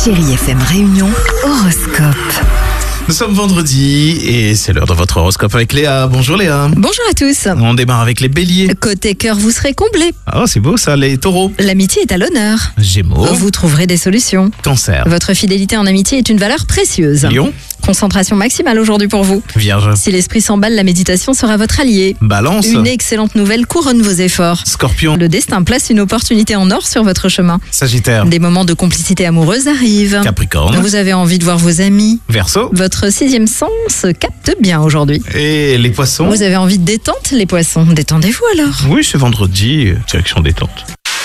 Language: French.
Chérie FM Réunion, horoscope. Nous sommes vendredi et c'est l'heure de votre horoscope avec Léa. Bonjour Léa. Bonjour à tous. On démarre avec les béliers. Côté cœur, vous serez comblés. Ah, c'est beau ça, les taureaux. L'amitié est à l'honneur. Gémeaux. Vous trouverez des solutions. Cancer. Votre fidélité en amitié est une valeur précieuse. Lion. Concentration maximale aujourd'hui pour vous. Vierge. Si l'esprit s'emballe, la méditation sera votre allié. Balance. Une excellente nouvelle couronne vos efforts. Scorpion. Le destin place une opportunité en or sur votre chemin. Sagittaire. Des moments de complicité amoureuse arrivent. Capricorne. Vous avez envie de voir vos amis. Verseau. Votre sixième sens capte bien aujourd'hui. Et les poissons. Vous avez envie de détente, les poissons. Détendez-vous alors. Oui, c'est vendredi, direction détente.